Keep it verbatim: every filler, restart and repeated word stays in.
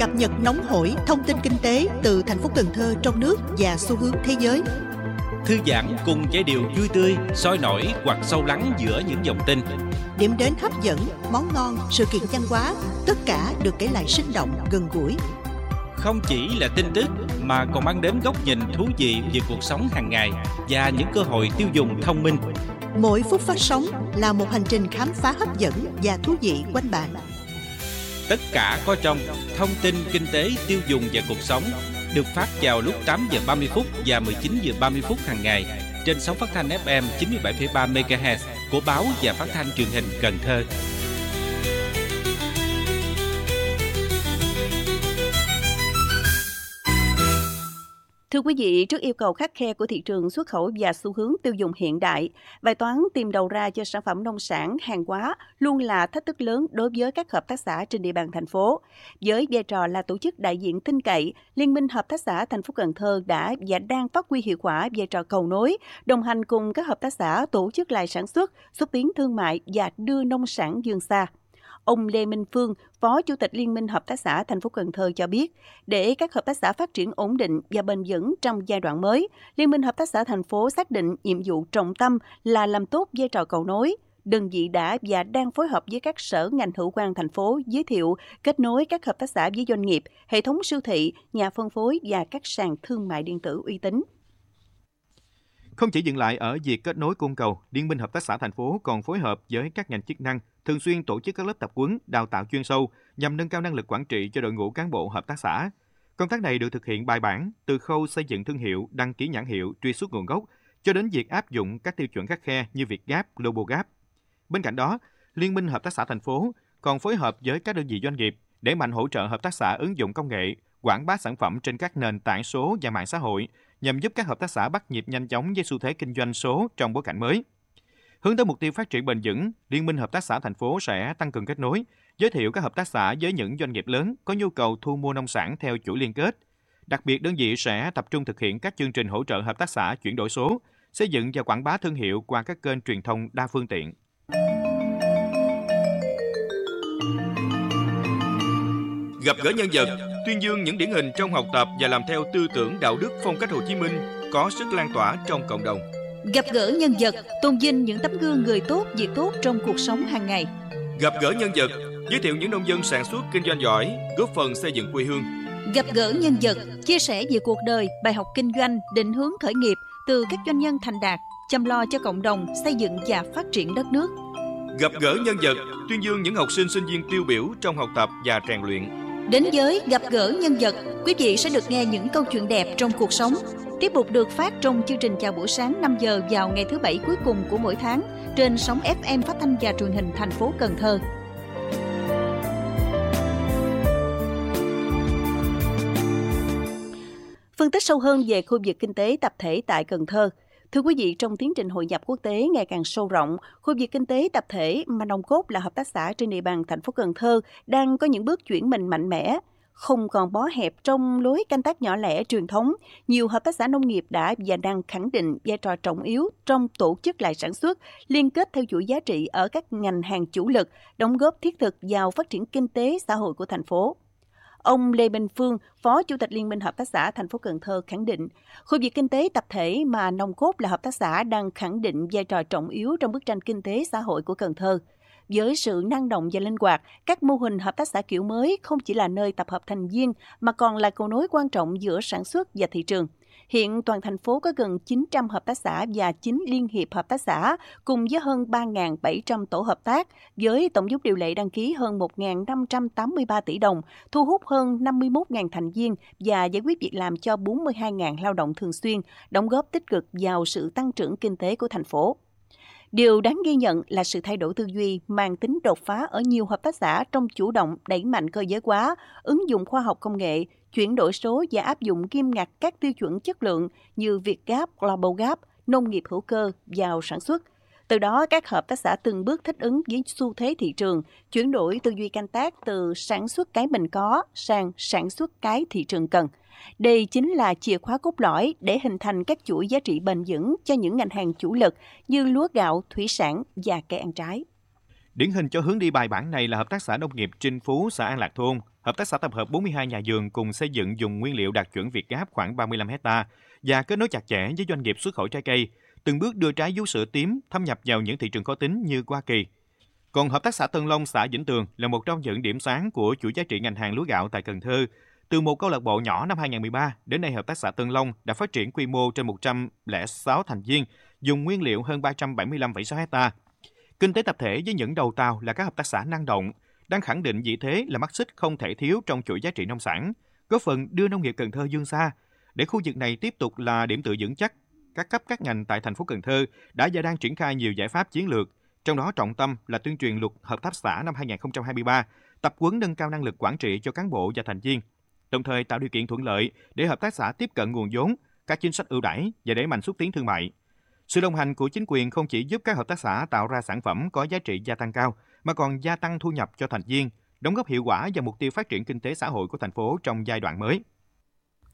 cập nhật nóng hổi thông tin kinh tế từ thành phố Cần Thơ trong nước và xu hướng thế giới. Thư giãn cùng giai điệu vui tươi, sôi nổi hoặc sâu lắng giữa những dòng tin. Điểm đến hấp dẫn, món ngon, sự kiện văn hóa, tất cả được kể lại sinh động, gần gũi. Không chỉ là tin tức mà còn mang đến góc nhìn thú vị về cuộc sống hàng ngày và những cơ hội tiêu dùng thông minh. Mỗi phút phát sóng là một hành trình khám phá hấp dẫn và thú vị quanh bạn. Tất cả có trong thông tin kinh tế tiêu dùng và cuộc sống, được phát vào lúc tám giờ ba mươi phút và mười chín giờ ba mươi phút hàng ngày trên sóng phát thanh ép em chín mươi bảy phẩy ba mê ga héc của báo và phát thanh truyền hình Cần Thơ. Thưa quý vị, trước yêu cầu khắt khe của thị trường xuất khẩu và xu hướng tiêu dùng hiện đại, bài toán tìm đầu ra cho sản phẩm nông sản, hàng hóa luôn là thách thức lớn đối với các hợp tác xã trên địa bàn thành phố. Với vai trò là tổ chức đại diện tin cậy, Liên minh Hợp tác xã thành phố Cần Thơ đã và đang phát huy hiệu quả vai trò cầu nối, đồng hành cùng các hợp tác xã tổ chức lại sản xuất, xúc tiến thương mại và đưa nông sản vươn xa. Ông Lê Minh Phương, Phó Chủ tịch Liên minh Hợp tác xã thành phố Cần Thơ cho biết, để các hợp tác xã phát triển ổn định và bền vững trong giai đoạn mới, Liên minh Hợp tác xã thành phố xác định nhiệm vụ trọng tâm là làm tốt vai trò cầu nối. Đơn vị đã và đang phối hợp với các sở ngành hữu quan thành phố giới thiệu, kết nối các hợp tác xã với doanh nghiệp, hệ thống siêu thị, nhà phân phối và các sàn thương mại điện tử uy tín. Không chỉ dừng lại ở việc kết nối cung cầu, Liên minh Hợp tác xã thành phố còn phối hợp với các ngành chức năng, thường xuyên tổ chức các lớp tập huấn, đào tạo chuyên sâu nhằm nâng cao năng lực quản trị cho đội ngũ cán bộ hợp tác xã. Công tác này được thực hiện bài bản từ khâu xây dựng thương hiệu, đăng ký nhãn hiệu, truy xuất nguồn gốc cho đến việc áp dụng các tiêu chuẩn khắt khe như Việt Gap, Global Gap. Bên cạnh đó, Liên minh Hợp tác xã thành phố còn phối hợp với các đơn vị doanh nghiệp để mạnh hỗ trợ hợp tác xã ứng dụng công nghệ, quảng bá sản phẩm trên các nền tảng số và mạng xã hội nhằm giúp các hợp tác xã bắt nhịp nhanh chóng với xu thế kinh doanh số trong bối cảnh mới. Hướng tới mục tiêu phát triển bền vững, Liên minh Hợp tác xã thành phố sẽ tăng cường kết nối, giới thiệu các hợp tác xã với những doanh nghiệp lớn có nhu cầu thu mua nông sản theo chuỗi liên kết. Đặc biệt, đơn vị sẽ tập trung thực hiện các chương trình hỗ trợ hợp tác xã chuyển đổi số, xây dựng và quảng bá thương hiệu qua các kênh truyền thông đa phương tiện. Gặp gỡ nhân vật, tuyên dương những điển hình trong học tập và làm theo tư tưởng đạo đức phong cách Hồ Chí Minh có sức lan tỏa trong cộng đồng. Gặp gỡ nhân vật, tôn vinh những tấm gương người tốt, việc tốt trong cuộc sống hàng ngày. Gặp gỡ nhân vật, giới thiệu những nông dân sản xuất kinh doanh giỏi, góp phần xây dựng quê hương. Gặp gỡ nhân vật, chia sẻ về cuộc đời, bài học kinh doanh, định hướng khởi nghiệp từ các doanh nhân thành đạt, chăm lo cho cộng đồng, xây dựng và phát triển đất nước. Gặp gỡ nhân vật, tuyên dương những học sinh sinh viên tiêu biểu trong học tập và rèn luyện. Đến với Gặp gỡ nhân vật, quý vị sẽ được nghe những câu chuyện đẹp trong cuộc sống. Tiếp tục được phát trong chương trình Chào buổi sáng năm giờ vào ngày thứ Bảy cuối cùng của mỗi tháng trên sóng ép em phát thanh và truyền hình thành phố Cần Thơ. Phân tích sâu hơn về khu vực kinh tế tập thể tại Cần Thơ. Thưa quý vị, trong tiến trình hội nhập quốc tế ngày càng sâu rộng, khu vực kinh tế tập thể mà nòng cốt là hợp tác xã trên địa bàn thành phố Cần Thơ đang có những bước chuyển mình mạnh mẽ. Không còn bó hẹp trong lối canh tác nhỏ lẻ truyền thống, nhiều hợp tác xã nông nghiệp đã và đang khẳng định vai trò trọng yếu trong tổ chức lại sản xuất, liên kết theo chuỗi giá trị ở các ngành hàng chủ lực, đóng góp thiết thực vào phát triển kinh tế xã hội của thành phố. Ông Lê Minh Phương, Phó Chủ tịch Liên minh Hợp tác xã thành phố Cần Thơ khẳng định, khu vực kinh tế tập thể mà nòng cốt là hợp tác xã đang khẳng định vai trò trọng yếu trong bức tranh kinh tế xã hội của Cần Thơ. Với sự năng động và linh hoạt, các mô hình hợp tác xã kiểu mới không chỉ là nơi tập hợp thành viên mà còn là cầu nối quan trọng giữa sản xuất và thị trường. Hiện toàn thành phố có gần chín trăm hợp tác xã và chín liên hiệp hợp tác xã cùng với hơn ba nghìn bảy trăm tổ hợp tác với tổng vốn điều lệ đăng ký hơn một nghìn năm trăm tám mươi ba tỷ đồng, thu hút hơn năm mươi mốt nghìn thành viên và giải quyết việc làm cho bốn mươi hai nghìn lao động thường xuyên, đóng góp tích cực vào sự tăng trưởng kinh tế của thành phố. Điều đáng ghi nhận là sự thay đổi tư duy mang tính đột phá ở nhiều hợp tác xã trong chủ động đẩy mạnh cơ giới hóa, ứng dụng khoa học công nghệ, chuyển đổi số và áp dụng nghiêm ngặt các tiêu chuẩn chất lượng như Việt Gap, Global Gap, nông nghiệp hữu cơ vào sản xuất. Từ đó, các hợp tác xã từng bước thích ứng với xu thế thị trường, chuyển đổi tư duy canh tác từ sản xuất cái mình có sang sản xuất cái thị trường cần. Đây chính là chìa khóa cốt lõi để hình thành các chuỗi giá trị bền vững cho những ngành hàng chủ lực như lúa gạo, thủy sản và cây ăn trái. Điển hình cho hướng đi bài bản này là hợp tác xã nông nghiệp Trinh Phú, xã An Lạc Thôn. hợp tác xã tập hợp bốn mươi hai nhà vườn cùng xây dựng vùng nguyên liệu đạt chuẩn Việt Gáp khoảng ba mươi lăm héc ta và kết nối chặt chẽ với doanh nghiệp xuất khẩu trái cây, từng bước đưa trái vú sữa tím thâm nhập vào những thị trường khó tính như Hoa Kỳ. Còn hợp tác xã Tân Long, xã Vĩnh Tường là một trong những điểm sáng của chuỗi giá trị ngành hàng lúa gạo tại Cần Thơ. Từ một câu lạc bộ nhỏ năm hai không một ba, đến nay hợp tác xã Tân Long đã phát triển quy mô trên một trăm lẻ sáu thành viên, dùng nguyên liệu hơn ba trăm bảy mươi lăm phẩy sáu héc ta. Kinh tế tập thể với những đầu tàu là các hợp tác xã năng động, đang khẳng định vị thế là mắt xích không thể thiếu trong chuỗi giá trị nông sản, góp phần đưa nông nghiệp Cần Thơ vươn xa. Để khu vực này tiếp tục là điểm tựa vững chắc, các cấp các ngành tại thành phố Cần Thơ đã và đang triển khai nhiều giải pháp chiến lược, trong đó trọng tâm là tuyên truyền luật hợp tác xã năm hai không hai ba, tập huấn nâng cao năng lực quản trị cho cán bộ và thành viên, đồng thời tạo điều kiện thuận lợi để hợp tác xã tiếp cận nguồn vốn, các chính sách ưu đãi và đẩy mạnh xúc tiến thương mại. Sự đồng hành của chính quyền không chỉ giúp các hợp tác xã tạo ra sản phẩm có giá trị gia tăng cao, mà còn gia tăng thu nhập cho thành viên, đóng góp hiệu quả vào mục tiêu phát triển kinh tế xã hội của thành phố trong giai đoạn mới.